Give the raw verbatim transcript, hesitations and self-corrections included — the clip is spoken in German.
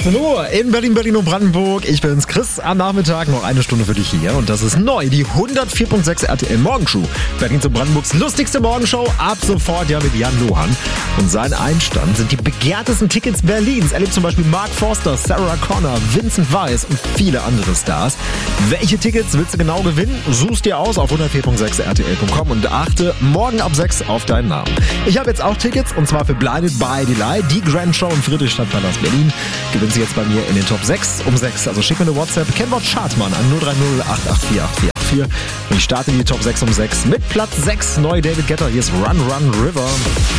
Hallo, in Berlin, Berlin und Brandenburg. Ich bin's, Chris. Am Nachmittag noch eine Stunde für dich hier. Und das ist neu, die hundertvier Komma sechs R T L Morgenshow. Berlins und Brandenburgs lustigste Morgenshow. Ab sofort ja mit Jan Lohan. Und sein Einstand sind die begehrtesten Tickets Berlins. Erlebt zum Beispiel Mark Forster, Sarah Connor, Vincent Weiss und viele andere Stars. Welche Tickets willst du genau gewinnen? Suchst dir aus auf hundertvier Komma sechs R T L Punkt com und achte morgen ab sechs auf deinen Namen. Ich habe jetzt auch Tickets und zwar für Blinded by Delay, die Grand Show im Friedrichstadtpalast Berlin. Gewinnst du jetzt bei mir in den Top sechs um sechs. Also schick mir eine WhatsApp, Kennwort Schartmann an null drei null acht acht vier acht vier acht vier. Und ich starte die Top sechs um sechs mit Platz sechs. Neu David Guetta. Hier ist Run Run River.